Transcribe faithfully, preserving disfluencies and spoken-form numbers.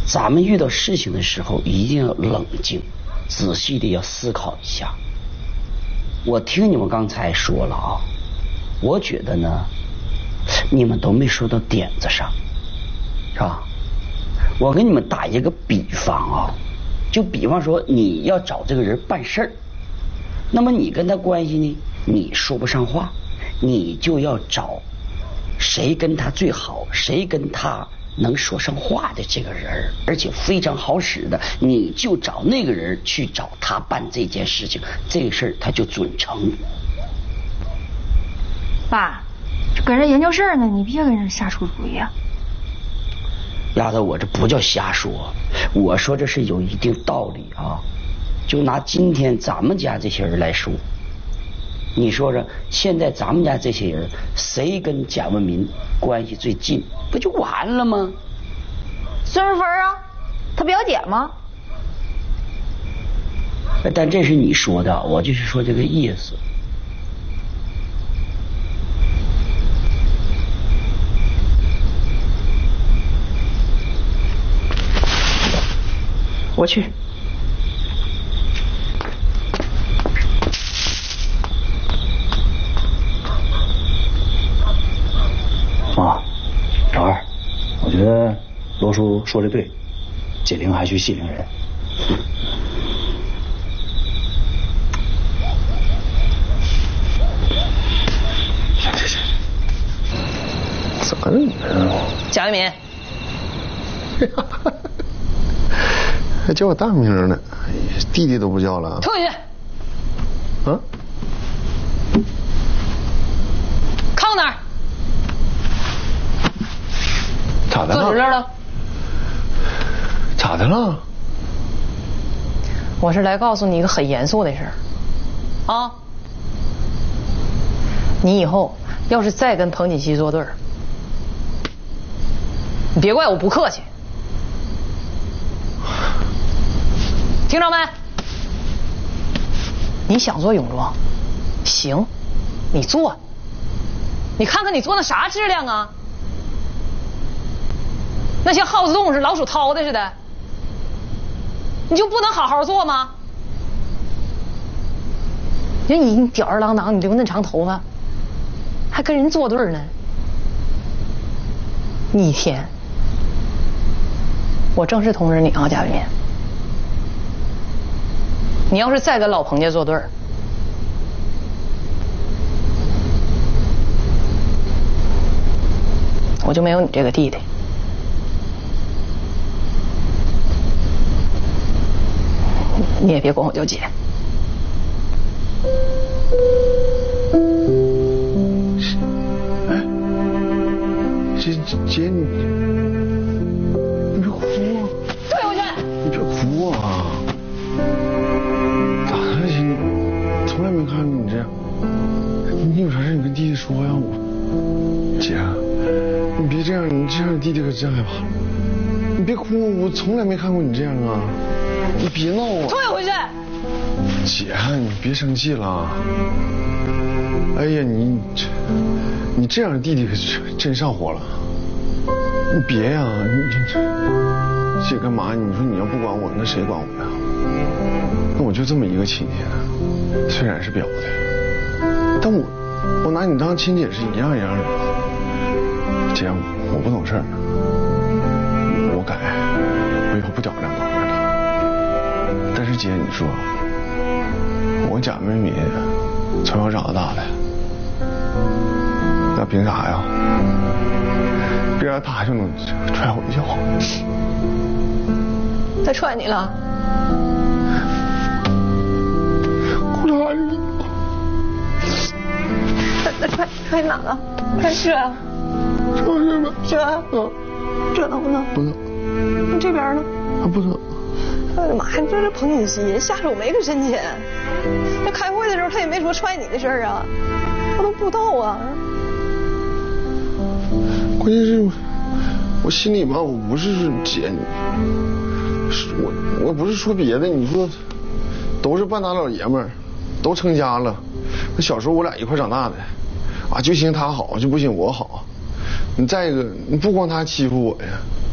咱们遇到事情的时候一定要冷静，仔细的要思考一下。我听你们刚才说了啊，我觉得呢，你们都没说到点子上，是吧？我给你们打一个比方啊，就比方说你要找这个人办事儿，那么你跟他关系呢，你说不上话，你就要找谁跟他最好，谁跟他能说上话的这个人，而且非常好使的，你就找那个人去找他办这件事情，这个事儿他就准成。 爸，跟人研究事儿呢，你别跟人瞎出主意啊。 丫头，我这不叫瞎说，我说这是有一定道理啊。就拿今天咱们家这些人来说，你说说，现在咱们家这些人谁跟贾文民关系最近，不就完了吗？ 孙淑芬啊，她表姐吗？ 但这是你说的，我就是说这个意思。 我去。 啊，老二，我觉得罗叔说的对，解铃还须系铃人。行行行， 怎么了你们？ 贾为民， 还叫我大名呢，弟弟都不叫了。 退下去。 啊？ 炕哪儿？ 咋的了？ 坐你这儿了。 咋的了？ 我是来告诉你一个很严肃的事儿，啊！你以后要是再跟彭锦熙作对儿，你别怪我不客气。听着没？你想做泳装，行，你做。你看看你做那啥质量啊？那像耗子洞似的、老鼠掏的似的，你就不能好好做吗？人你吊儿郎当，你留那长头发，还跟人作对呢。你一天，我正式通知你啊，贾为民，你要是再跟老彭家作对儿，我就没有你这个弟弟。你也别管我叫姐。 哎，姐姐你，你别哭啊！ 退回去！ 你别哭啊！咋的，姐？你从来没看过你这样。你有啥事你跟弟弟说呀？我，姐，你别这样，你这样弟弟可真害怕。你别哭，我从来没看过你这样啊！你别闹啊！ 退回去！ 姐，你别生气了。哎呀，你你这样弟弟可真上火了。你别呀，你你姐干嘛？你说你要不管我，那谁管我呀？那我就这么一个亲戚，虽然是表的，但我我拿你当亲姐是一样一样的。姐，我不懂事儿，我改，我以后不搅两头了。但是姐，你说，我贾为民从小长到大的，那凭啥呀？凭啥他就能踹我一脚？ 他踹你了？ 哭啥呀？ 他他踹踹哪了？踹这啊？ 这是吗？ 这啊？ 嗯， 这能不能？ 不能。 你这边呢？ 啊，不能。 我的妈呀！这是彭锦熙，下手没个深浅。那开会的时候他也没说踹你的事儿啊，我都不知道啊。 关键是，我心里吧，我不是姐你，是我我不是说别的，你说都是半大老爷们儿，都成家了，那小时候我俩一块长大的，啊，就兴他好，就不兴我好。你再一个，你不光他欺负我呀。